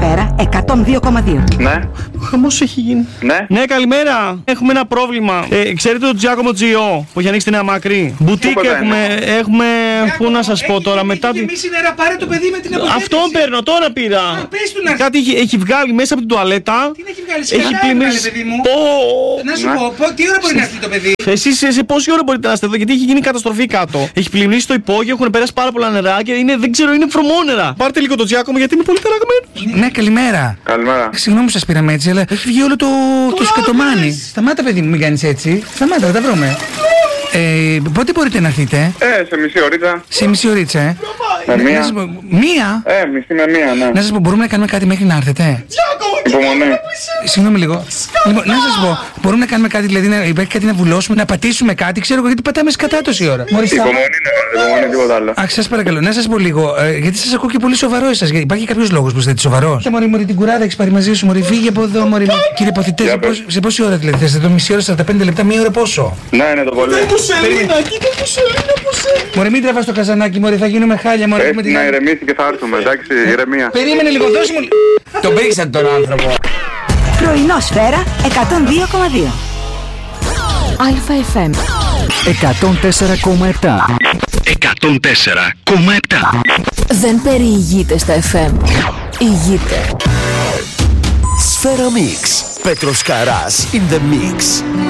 Σφαίρα 102,2. Ναι. Ο χαμός έχει γίνει. Ναι. Καλημέρα. Έχουμε ένα πρόβλημα. Ξέρετε τον Τζιάκομο Τζιό που έχει ανοίξει τη Νέα Μάκρη? Μπουτίκ έχουμε. Πού να σας πω τώρα μετά. Εμείς νερά, πάρε το παιδί με την αποθέτηση. Αυτόν παίρνω, τώρα πήρα. Πες του να. Κάτι έχει βγάλει μέσα από την τουαλέτα. Τι έχει βγάλει, σκατά έβγαλε, παιδί μου. Να σου πω, τι ώρα μπορεί να έρθει το παιδί? Εσείς σε πόση ώρα μπορείτε να είστε εδώ? Γιατί έχει γίνει καταστροφή κάτω. Έχει πλημμυρίσει το υπόγειο, έχουν περάσει πάρα πολλά νερά και δεν ξέρω, είναι φρομόνερα. Πάρτε λίγο το Τζιάκομο γιατί είναι πολύ ταραγμένο. Ναι, καλημέρα. Καλημέρα. Συγγνώμη που σας πήραμε έτσι, αλλά έχει βγει όλο το σκατομάνι. Σταμάτα, παιδί μου, μην κάνεις έτσι. Σταμάτα, θα τα βρούμε. Πότε μπορείτε να έρθετε? Σε μισή ωρίτσα. Σε μισή ωρίτσα, Με μία. Μία? Μισή με μία, ναι. Να σας πω, μπορούμε να κάνουμε κάτι μέχρι να έρθετε? Υπομονή. Συγγνώμη λίγο. Λοιπόν, να σας πω, μπορούμε να κάνουμε κάτι, δηλαδή να υπάρχει κάτι να βουλώσουμε, να πατήσουμε κάτι, ξέρω εγώ, γιατί πατάμε σκατά τόση ώρα. Υπομονή, τίποτα άλλο. Αχ, σας παρακαλώ, να σας πω λίγο, γιατί σας ακούω και πολύ σοβαρό εσάς. Υπάρχει κάποιος λόγος που είστε σοβαρός? Μωρή, την κουράδα έχεις πάρει μαζί σου, μωρή, φύγε από εδώ, μωρή. Κύριε Ποθητέ, σε πόση ώρα δηλαδή θες? Μισή ώρα, 45 λεπτά, μία ώρα πόσο? Ναι, το πολύ. Μωρή, μην τραβάς το καζανάκι, μωρή, θα γίνουμε χάλια, μωρή. Να ηρεμήσει και θα έρθουμε, εντάξει, ηρεμία. Περίμενε λίγο, δώσε μου. Τον πήξατε τον άνθρωπο. Πρωινό Σφαίρα 102,2. ΑΕΦΜ 104,7. 104,7. Δεν περιηγείται στα FM. Ηγείται. Σφαίρα Mix. Πέτρος Καράς in the mix.